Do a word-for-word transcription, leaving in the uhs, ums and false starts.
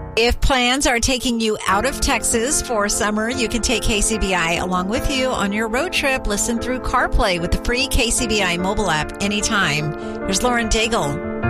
If plans are taking you out of Texas for summer, you can take K C B I along with you on your road trip. Listen through CarPlay with the free K C B I mobile app anytime. Here's Lauren Daigle.